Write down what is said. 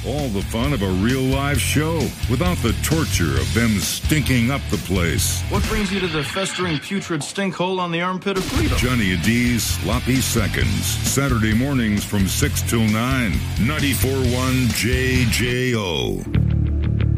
All the fun of a real live show without the torture of them stinking up the place. What brings you to the festering putrid stink hole on the armpit of Guido? Johnny D's Sloppy Seconds. Saturday mornings from 6 till 9. 94.1 JJO.